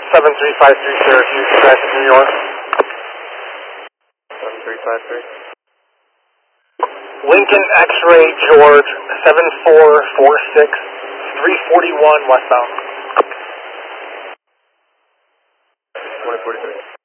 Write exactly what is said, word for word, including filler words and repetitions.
seven three five three Syracuse, traffic New York. seven three five three. Lincoln X-ray George, seven four four six, three forty-one westbound. twenty forty-three.